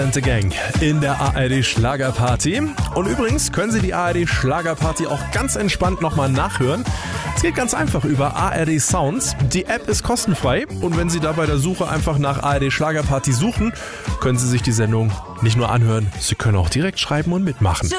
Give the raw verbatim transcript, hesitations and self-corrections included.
and the Gang in der A R D Schlagerparty. Und übrigens können Sie die A R D Schlagerparty auch ganz entspannt nochmal nachhören. Es geht ganz einfach über A R D Sounds. Die App ist kostenfrei und wenn Sie da bei der Suche einfach nach A R D Schlagerparty suchen, können Sie sich die Sendung nicht nur anhören, Sie können auch direkt schreiben und mitmachen.